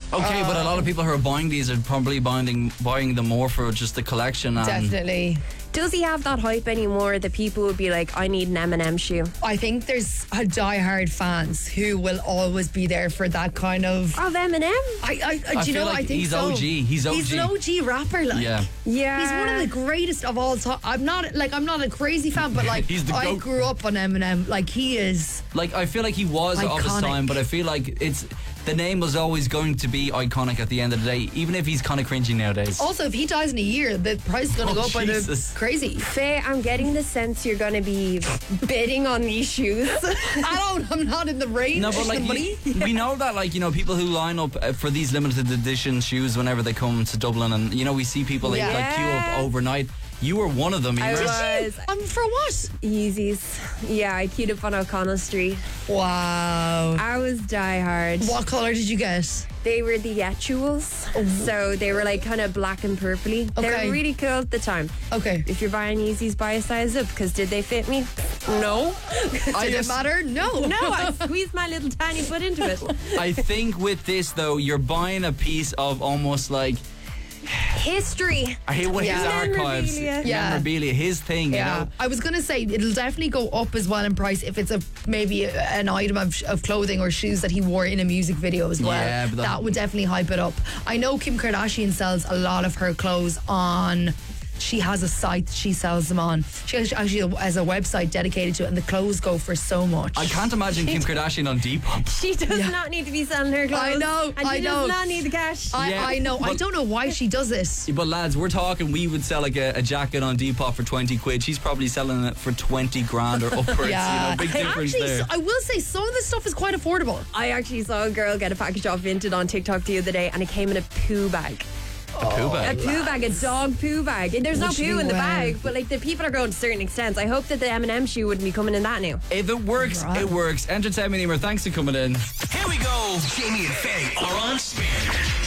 Okay, but a lot of people who are buying these are probably buying them more for just the collection. And Definitely. Does he have that hype anymore that people would be like, I need an M&M shoe? I think there's die-hard fans who will always be there for that kind of. Of M&M? I I do you feel know? like I think he's so. OG. He's OG. He's an OG rapper. Like, Yeah. Yeah. he's one of the greatest of all time. I'm not a crazy fan, but like He's the I GOAT. grew up on Eminem. Like he is. Like, I feel like he was of his Iconic. time, but I feel like the name was always going to be iconic at the end of the day, even if he's kind of cringy nowadays. Also, if he dies in a year, the price is going to go up by the Jesus. crazy. Faye, I'm getting the sense you're going to be bidding on these shoes. I'm not in the range. No, but like the money. we know that, like, you know, people who line up for these limited edition shoes whenever they come to Dublin, and you know, we see people like queue up overnight. You were one of them. You I were. was. For what? Yeezys. Yeah, I queued up on O'Connell Street. Wow. I was diehard. What colour did you get? They were the Yetuals. So they were like kind of black and purpley. They Okay. were really cool at the time. Okay. If you're buying Yeezys, buy a size up, because did they fit me? No. Did it matter? No. No, I squeezed my little tiny foot into it. I think with this though, you're buying a piece of almost like History. I hate what his Yeah. archives, Memorabilia. Yeah. memorabilia, his thing. Yeah, You know. I was gonna say it'll definitely go up as well in price if it's maybe an item of clothing or shoes that he wore in a music video as well. Yeah, but that would definitely hype it up. I know Kim Kardashian sells a lot of her clothes on. She has a site that she sells them on. She actually has a website dedicated to it, and the clothes go for so much. I can't imagine Kim Kardashian on Depop. She does not need to be selling her clothes. I know, And I she know. does not need the cash. Yeah, I know. I but- don't know why she does this. But lads, we're talking, we would sell like a jacket on Depop for 20 quid. She's probably selling it for 20 grand or upwards. Yeah. You know, big difference Actually, there. I will say some of this stuff is quite affordable. I actually saw a girl get a package off Vinted on TikTok the other day, and it came in a poo bag. A poo A bag. poo bag, a dog poo bag. And there's no Would poo you in the well? bag, but like the people are going to certain extents. I hope that the M&M shoe wouldn't be coming in that now. If it works, Right. it works. Entertainment Emer, thanks for coming in. Here we go. Jamie and Faye are on spin.